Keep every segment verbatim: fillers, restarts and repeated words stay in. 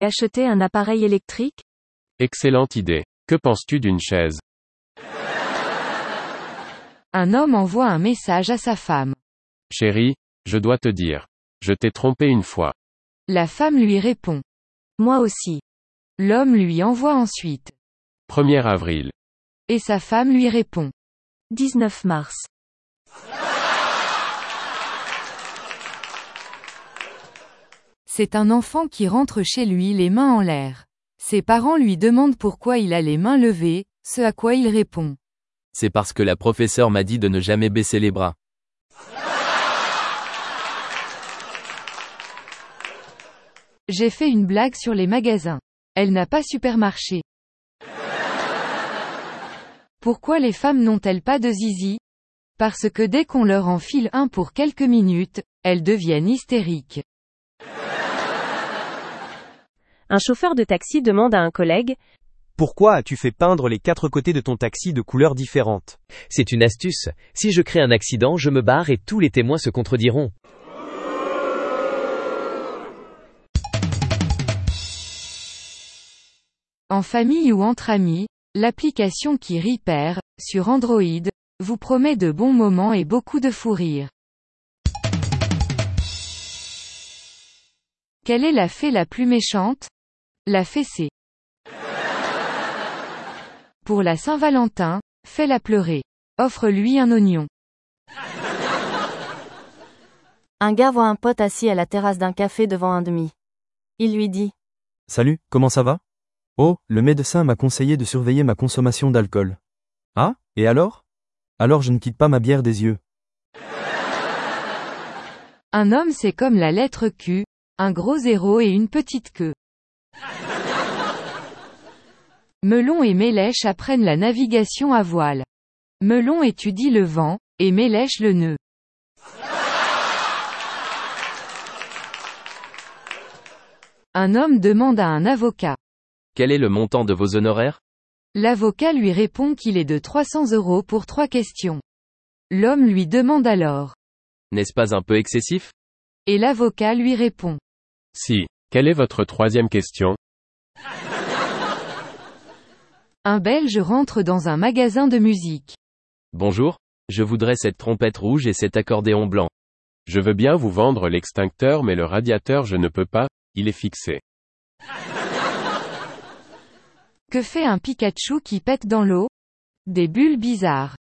Acheter un appareil électrique? Excellente idée. Que penses-tu d'une chaise? Un homme envoie un message à sa femme. Chérie, je dois te dire. Je t'ai trompé une fois. La femme lui répond. Moi aussi. L'homme lui envoie ensuite. premier avril. Et sa femme lui répond. dix-neuf mars. C'est un enfant qui rentre chez lui les mains en l'air. Ses parents lui demandent pourquoi il a les mains levées, ce à quoi il répond. C'est parce que la professeure m'a dit de ne jamais baisser les bras. J'ai fait une blague sur les magasins. Elle n'a pas supermarché. Pourquoi les femmes n'ont-elles pas de zizi? Parce que dès qu'on leur enfile un pour quelques minutes, elles deviennent hystériques. Un chauffeur de taxi demande à un collègue. Pourquoi as-tu fait peindre les quatre côtés de ton taxi de couleurs différentes? C'est une astuce. Si je crée un accident, je me barre et tous les témoins se contrediront. En famille ou entre amis, l'application qui Repair, sur Android, vous promet de bons moments et beaucoup de fou rire. Quelle est la fée la plus méchante? La fessée. Pour la Saint-Valentin, fais-la pleurer. Offre-lui un oignon. Un gars voit un pote assis à la terrasse d'un café devant un demi. Il lui dit. Salut, comment ça va? Oh, le médecin m'a conseillé de surveiller ma consommation d'alcool. Ah, et alors? Alors je ne quitte pas ma bière des yeux. Un homme c'est comme la lettre Q, un gros zéro et une petite queue. Melon et Mélèche apprennent la navigation à voile. Melon étudie le vent, et Mélèche le nœud. Un homme demande à un avocat. Quel est le montant de vos honoraires? L'avocat lui répond qu'il est de trois cents euros pour trois questions. L'homme lui demande alors. N'est-ce pas un peu excessif? Et l'avocat lui répond. Si. Quelle est votre troisième question? Un Belge rentre dans un magasin de musique. Bonjour, je voudrais cette trompette rouge et cet accordéon blanc. Je veux bien vous vendre l'extincteur mais le radiateur je ne peux pas, il est fixé. Que fait un Pikachu qui pète dans l'eau? Des bulles bizarres.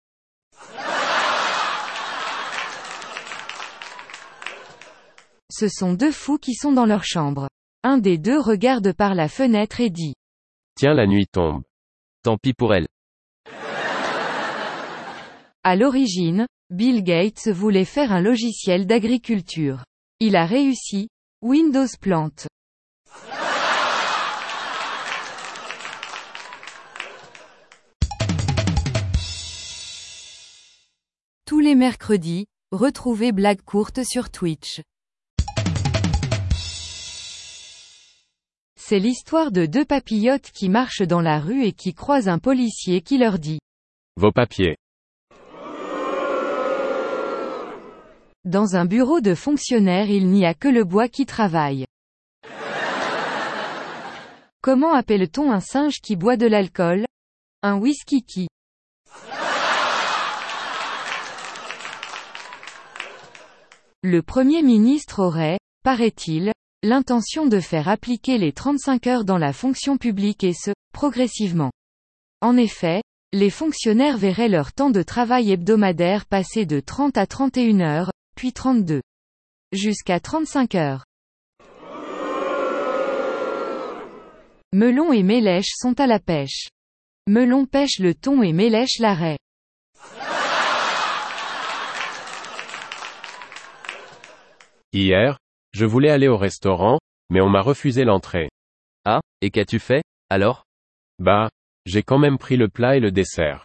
Ce sont deux fous qui sont dans leur chambre. Un des deux regarde par la fenêtre et dit. Tiens, la nuit tombe. Tant pis pour elle. À l'origine, Bill Gates voulait faire un logiciel d'agriculture. Il a réussi. Windows plante. Tous les mercredis, retrouvez Blagues courtes sur Twitch. C'est l'histoire de deux papillotes qui marchent dans la rue et qui croisent un policier qui leur dit. Vos papiers. Dans un bureau de fonctionnaire il n'y a que le bois qui travaille. Comment appelle-t-on un singe qui boit de l'alcool? Un whisky qui. Le Premier ministre aurait, paraît-il, l'intention de faire appliquer les trente-cinq heures dans la fonction publique et ce, progressivement. En effet, les fonctionnaires verraient leur temps de travail hebdomadaire passer de trente à trente et une heures, puis trente-deux. Jusqu'à trente-cinq heures. Melon et Mélèche sont à la pêche. Melon pêche le thon et Mélèche la raie. Hier, je voulais aller au restaurant, mais on m'a refusé l'entrée. Ah, et qu'as-tu fait, alors? Bah, j'ai quand même pris le plat et le dessert.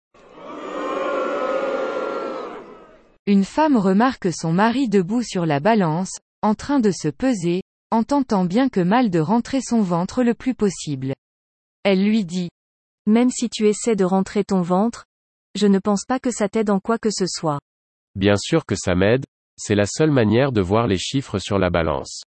Une femme remarque son mari debout sur la balance, en train de se peser, en tentant bien que mal de rentrer son ventre le plus possible. Elle lui dit. Même si tu essaies de rentrer ton ventre, je ne pense pas que ça t'aide en quoi que ce soit. Bien sûr que ça m'aide, c'est la seule manière de voir les chiffres sur la balance.